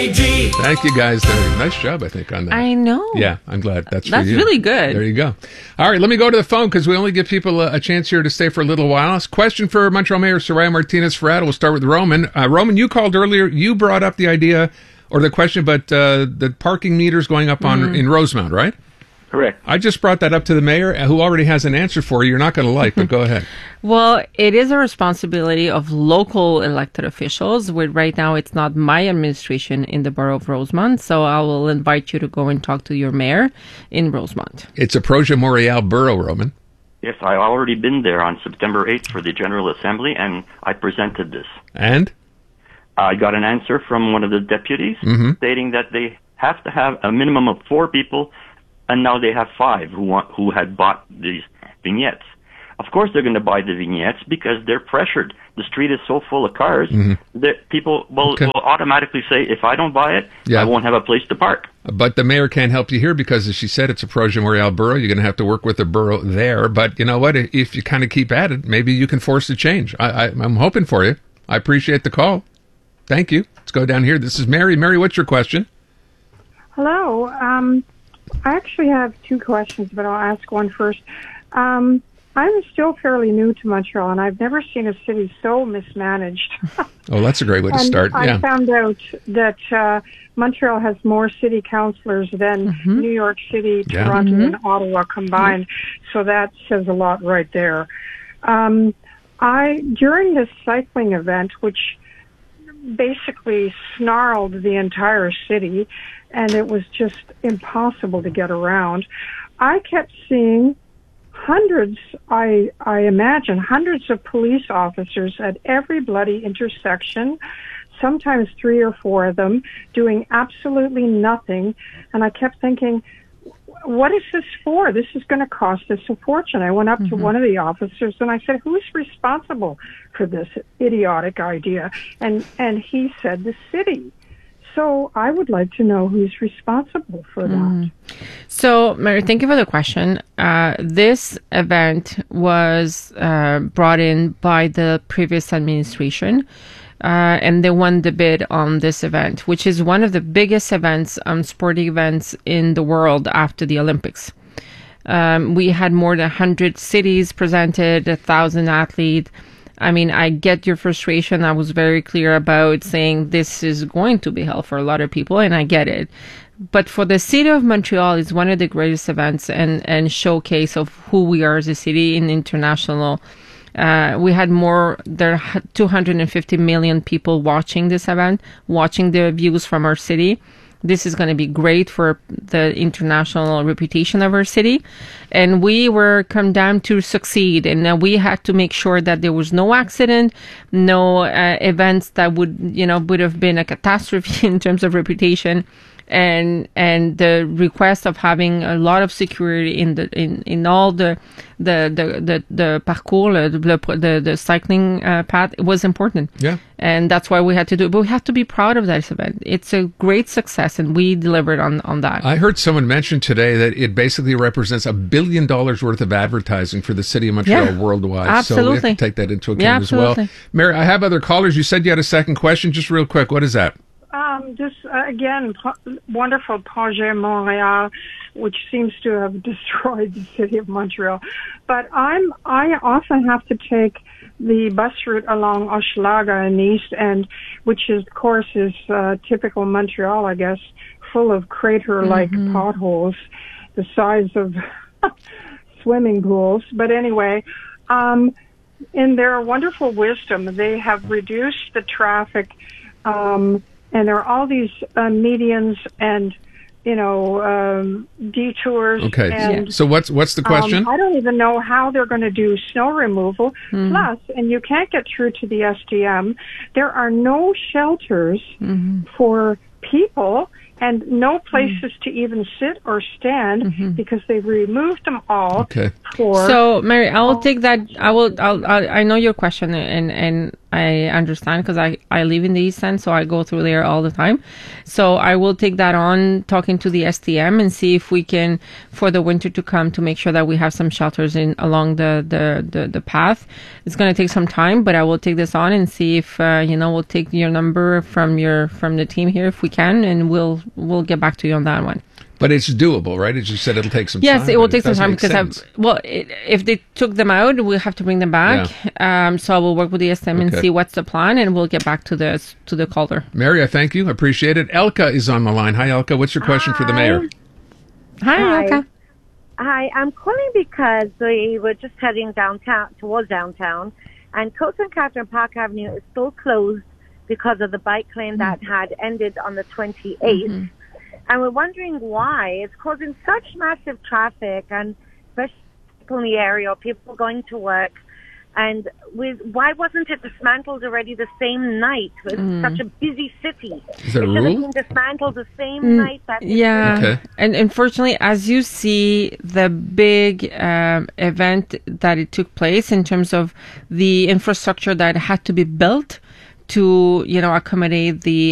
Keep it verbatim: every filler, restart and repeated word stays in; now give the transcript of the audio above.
Thank you guys. There. Nice job, I think, on that. I know. Yeah, I'm glad. That's for That's you. really good. There you go. All right, let me go to the phone because we only give people a, a chance here to stay for a little while. Question for Montreal Mayor Soraya Martinez-Ferrado. We'll start with Roman. Uh, Roman, you called earlier. You brought up the idea or the question about uh, the parking meters going up on mm-hmm. in Rosemount, right? Correct. I just brought that up to the mayor, who already has an answer for you. You're not going to like, but go ahead. Well, it is a responsibility of local elected officials. With right now, it's not my administration in the borough of Rosemount, so I will invite you to go and talk to your mayor in Rosemount. It's a Projet Montréal borough, Roman. Yes, I've already been there on September eighth for the General Assembly, and I presented this. And? I got an answer from one of the deputies mm-hmm. stating that they have to have a minimum of four people, and now they have five who want, who had bought these vignettes. Of course, they're going to buy the vignettes because they're pressured. The street is so full of cars mm-hmm. that people will, okay. will automatically say, if I don't buy it, yeah. I won't have a place to park. But the mayor can't help you here because, as she said, it's a Projet Montréal borough. You're going to have to work with the borough there. But you know what? If you kind of keep at it, maybe you can force a change. I, I, I'm hoping for you. I appreciate the call. Thank you. Let's go down here. This is Mary. Mary, what's your question? Hello. Um, I actually have two questions, but I'll ask one first. Um, I'm still fairly new to Montreal, and I've never seen a city so mismanaged. Oh, that's a great way to start. I yeah. found out that uh, Montreal has more city councillors than mm-hmm. New York City, yeah. Toronto, mm-hmm. and Ottawa combined. Mm-hmm. So that says a lot right there. Um, I during this cycling event, which basically snarled the entire city, and it was just impossible to get around, I kept seeing hundreds, I I imagine, hundreds of police officers at every bloody intersection, sometimes three or four of them, doing absolutely nothing. And I kept thinking, what is this for? This is going to cost us a fortune. I went up mm-hmm. to one of the officers and I said, who's responsible for this idiotic idea? And and he said, the city. So I would like to know who's responsible for that. Mm. So, Mary, thank you for the question. Uh, this event was uh, brought in by the previous administration, uh, and they won the bid on this event, which is one of the biggest events, um, sporting events in the world after the Olympics. Um, we had more than one hundred cities presented, one thousand athletes. I mean, I get your frustration. I was very clear about saying this is going to be hell for a lot of people, and I get it. But for the city of Montreal, it's one of the greatest events and, and showcase of who we are as a city in international. Uh, we had more, there are two hundred fifty million people watching this event, watching the views from our city. This is going to be great for the international reputation of our city. And we were condemned to succeed. And uh, we had to make sure that there was no accident, no uh, events that would, you know, would have been a catastrophe in terms of reputation. And and the request of having a lot of security in the in, in all the the the the, the parcours, the the, the cycling uh, path was important. Yeah, and that's why we had to do it. But we have to be proud of that event. It's a great success, and we delivered on on that. I heard someone mention today that it basically represents a billion dollars worth of advertising for the city of Montreal yeah, worldwide. Absolutely. So we have to take that into account yeah, as well. absolutely. Mary, I have other callers. You said you had a second question. Just real quick, what is that? Um, this, uh, again, po- wonderful Projet Montréal, which seems to have destroyed the city of Montreal. But I'm, I often have to take the bus route along Hochelaga in the East End, which is, of course, is uh, typical Montreal, I guess, full of crater-like mm-hmm. potholes, the size of swimming pools. But anyway, um, in their wonderful wisdom, they have reduced the traffic, um, and there are all these uh, medians and, you know, um, detours. Okay. And, yeah. So what's what's the question? Um, I don't even know how they're going to do snow removal. Mm. Plus, and you can't get through to the S D M, there are no shelters mm-hmm. for people and no places mm. to even sit or stand mm-hmm. because they've removed them all. Okay. For so, Mary, I will take that. I will. I'll, I'll, I know your question, and and I understand because I, I live in the East End, so I go through there all the time. So I will take that on, talking to the S T M and see if we can, for the winter to come, to make sure that we have some shelters in along the, the, the, the path. It's going to take some time, but I will take this on and see if, uh, you know, we'll take your number from your from the team here if we can, and we'll we'll get back to you on that one. But it's doable, right? As you said, it'll take some yes, time. Yes, it will but take it some time does because, make I've, sense. well, it, if they took them out, we'll have to bring them back. Yeah. Um, so I will work with the S T M and Okay. see what's the plan, and we'll get back to the to the caller. Mary, I thank you. I appreciate it. Elka is on the line. Hi, Elka. What's your question for the mayor? Hi, Hi. Elka. Hi, I'm calling because we were just heading downtown, towards downtown, and Coates and Catherine Park Avenue is still closed because of the bike lane that had ended on the twenty-eighth. Mm-hmm. And we're wondering why. It's causing such massive traffic, and especially people in the area, or people going to work. And with, why wasn't it dismantled already the same night? It's Mm. such a busy city. Is there a it should have rule? been dismantled the same Mm, night that it Yeah, Okay. and unfortunately, as you see, the big um, event that it took place in terms of the infrastructure that had to be built to, you know, accommodate the